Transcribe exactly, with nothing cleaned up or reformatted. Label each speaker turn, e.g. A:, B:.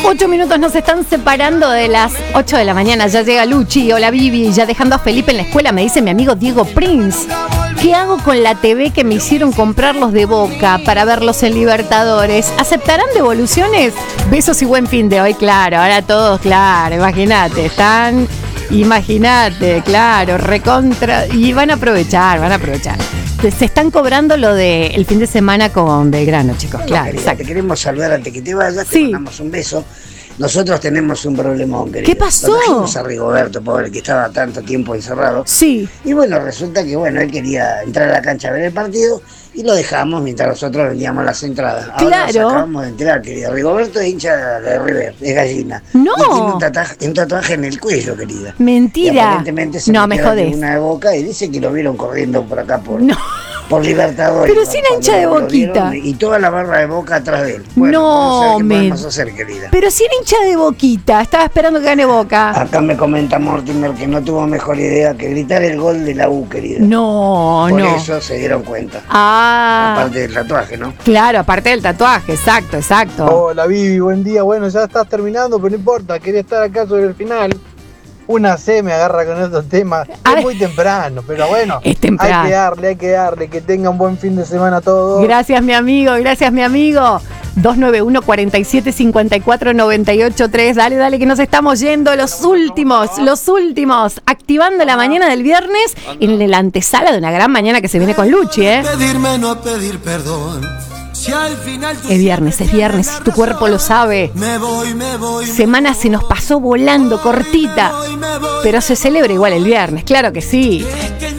A: Ocho minutos nos están separando de las ocho de la mañana. Ya llega Luchi, hola Vivi, ya dejando a Felipe en la escuela, me dice mi amigo Diego Prince. ¿Qué hago con la T V que me hicieron comprar los de Boca para verlos en Libertadores? ¿Aceptarán devoluciones? Besos y buen fin de hoy, claro, ahora todos, claro, imagínate, están, imagínate, claro, recontra, y van a aprovechar, van a aprovechar. Se están cobrando lo del de fin de semana con Belgrano, chicos, claro.
B: Querida,
A: exacto.
B: Te queremos saludar antes que te vayas,
A: Sí.
B: te mandamos un beso. Nosotros tenemos un problemón, querida.
A: ¿Qué pasó?
B: Lo trajimos a Rigoberto, pobre, que estaba tanto tiempo encerrado.
A: Sí.
B: Y bueno, resulta que bueno, él quería entrar a la cancha a ver el partido y lo dejamos mientras nosotros vendíamos las entradas. Ahora
A: Claro.
B: nos acabamos de enterar, querida. Rigoberto es hincha de River, es gallina.
A: No.
B: Y tiene un tatuaje, un tatuaje en el cuello, querida.
A: Mentira.
B: Y aparentemente se
A: No, me
B: metió en
A: jodés.
B: una de Boca y dice que lo vieron corriendo por acá por...
A: No.
B: Por Libertadores.
A: Pero si era hincha de
B: Cuando lo
A: Boquita.
B: vieron, y toda la barra de Boca atrás de él. Bueno,
A: No,
B: vamos a ver qué
A: men.
B: podemos hacer, querida.
A: Pero si era hincha de Boquita, estaba esperando que gane Boca.
B: Acá me comenta Mortimer que no tuvo mejor idea que gritar el gol de la U, querida.
A: No,
B: Por
A: no.
B: eso se dieron cuenta.
A: Ah,
B: Aparte del tatuaje, ¿no?
A: claro, aparte del tatuaje, exacto, exacto.
C: Hola Vivi, buen día. Bueno, ya estás terminando, pero no importa, quería estar acá sobre el final. Una C me agarra con estos temas.
A: Ay.
C: Es muy temprano, pero bueno.
A: Es temprano.
C: Hay que darle, hay que darle. Que tengan buen fin de semana todos.
A: Gracias, mi amigo, gracias, mi amigo. dos nueve uno, cuatro siete, cinco cuatro, nueve ocho tres. Dale, dale, que nos estamos yendo. Los últimos, los últimos. Activando la mañana del viernes en la antesala de una gran mañana que se viene con Luchi, ¿eh?
D: Pedirme no pedir perdón. Si al final
A: Es viernes, es viernes, tu cuerpo lo sabe.
D: me voy, me voy.
A: Semana se nos pasó volando, cortita. Pero se celebra igual el viernes, claro que sí.
D: Es que